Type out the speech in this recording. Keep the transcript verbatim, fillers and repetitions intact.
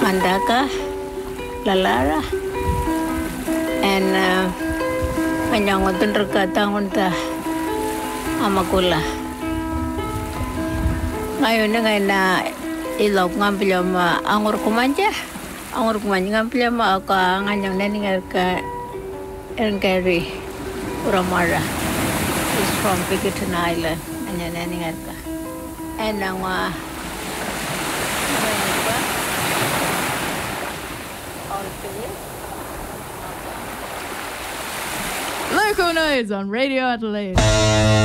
Mandaka, Lalara, and Manyangotunruka Tangunta Amakula. Ngayon na na ilog ng pilama ang urkumanja. Ang urkumanja ng pilama ako ang anyang naningal ka Erngeri Uramara. Is from Biggerton Island. Anyang naningal ka. And ang uh, Local Noise on Radio Adelaide.